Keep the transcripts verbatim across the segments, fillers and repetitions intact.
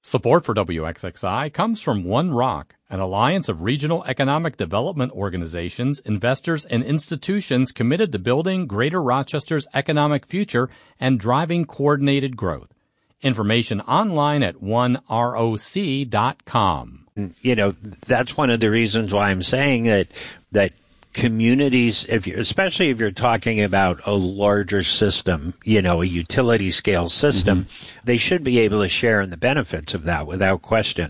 Support for W X X I comes from One Rock, an alliance of regional economic development organizations, investors, and institutions committed to building Greater Rochester's economic future and driving coordinated growth. Information online at one roc dot com. You know, that's one of the reasons why I'm saying that that communities, if you, especially if you're talking about a larger system, you know, a utility scale system, mm-hmm. they should be able to share in the benefits of that without question.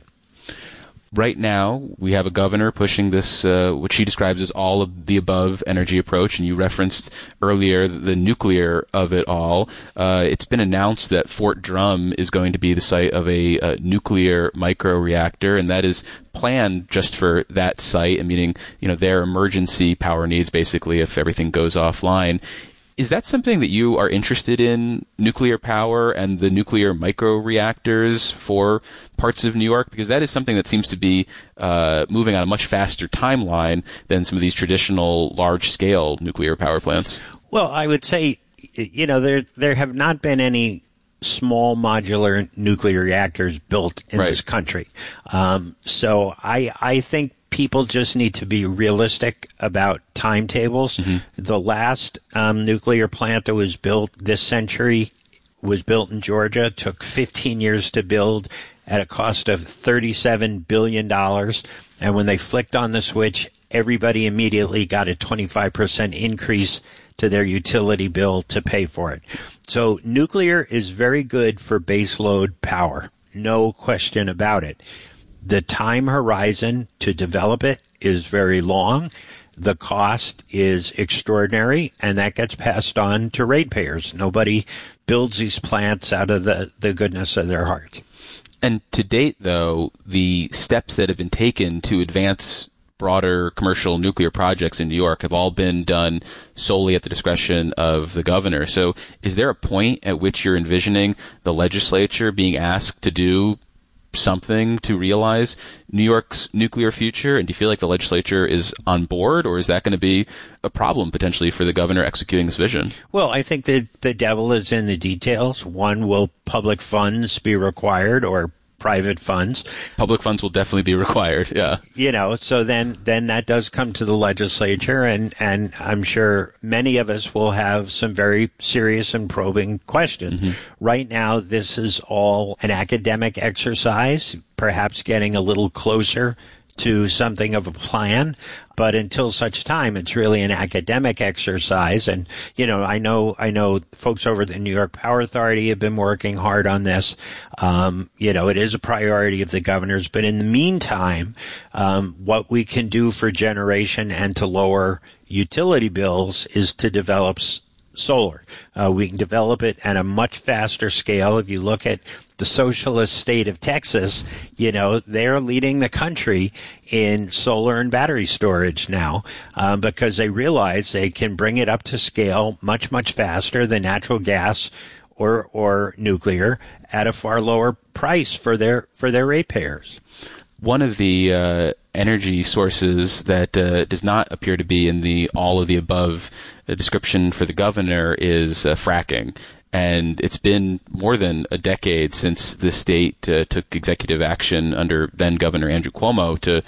Right now, we have a governor pushing this, uh, what she describes as all of the above energy approach, and you referenced earlier the nuclear of it all. Uh, it's been announced that Fort Drum is going to be the site of a, a nuclear microreactor, and that is planned just for that site, meaning, you know, their emergency power needs, basically, if everything goes offline. Is that something that you are interested in, nuclear power and the nuclear microreactors for parts of New York? Because that is something that seems to be uh, moving on a much faster timeline than some of these traditional large-scale nuclear power plants. Well, I would say, you know, there there have not been any small modular nuclear reactors built in right. this country. Um, so I I think people just need to be realistic about timetables. Mm-hmm. The last um, nuclear plant that was built this century was built in Georgia, took fifteen years to build at a cost of thirty-seven billion dollars. And when they flicked on the switch, everybody immediately got a twenty-five percent increase to their utility bill to pay for it. So nuclear is very good for baseload power. No question about it. The time horizon to develop it is very long. The cost is extraordinary, and that gets passed on to ratepayers. Nobody builds these plants out of the, the goodness of their heart. And to date, though, the steps that have been taken to advance broader commercial nuclear projects in New York have all been done solely at the discretion of the governor. So is there a point at which you're envisioning the legislature being asked to do something to realize New York's nuclear future? And do you feel like the legislature is on board, or is that going to be a problem potentially for the governor executing this vision? Well, I think that the devil is in the details. One, will public funds be required, or private funds? Public funds will definitely be required, yeah. You know, so then, then that does come to the legislature, and, and I'm sure many of us will have some very serious and probing questions. Mm-hmm. Right now, this is all an academic exercise, perhaps getting a little closer to something of a plan, but until such time, it's really an academic exercise. And, you know, I know, I know folks over at the New York Power Authority have been working hard on this. Um, you know, it is a priority of the governor's, but in the meantime, um, what we can do for generation and to lower utility bills is to develop s- solar. Uh, we can develop it at a much faster scale. If you look at the socialist state of Texas, you know, they're leading the country in solar and battery storage now, um, because they realize they can bring it up to scale much, much faster than natural gas or, or nuclear at a far lower price for their, for their ratepayers. One of the uh, energy sources that uh, does not appear to be in the all of the above uh, description for the governor is uh, fracking. And it's been more than a decade since the state uh, took executive action under then Governor Andrew Cuomo to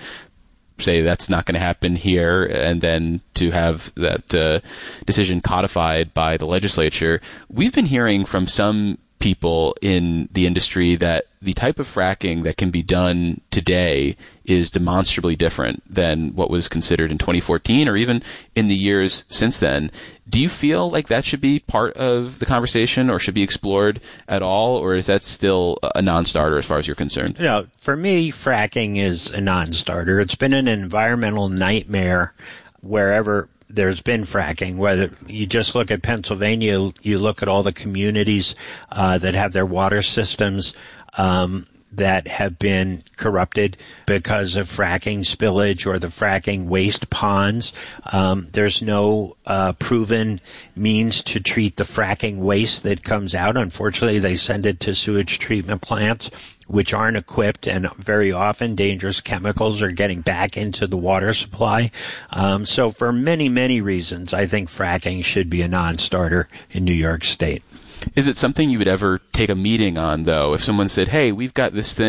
say that's not going to happen here, and then to have that uh, decision codified by the legislature. We've been hearing from some people in the industry that the type of fracking that can be done today is demonstrably different than what was considered in twenty fourteen or even in the years since then. Do you feel like that should be part of the conversation or should be explored at all, or is that still a non-starter as far as you're concerned? You know, for me, fracking is a non-starter. It's been an environmental nightmare wherever there's been fracking. Whether you just look at Pennsylvania, you look at all the communities uh, that have their water systems um, that have been corrupted because of fracking spillage or the fracking waste ponds. Um, there's no uh, proven means to treat the fracking waste that comes out. Unfortunately, they send it to sewage treatment plants, which aren't equipped, and very often dangerous chemicals are getting back into the water supply. Um, so for many, many reasons, I think fracking should be a non-starter in New York State. Is it something you would ever take a meeting on, though? If someone said, hey, we've got this thing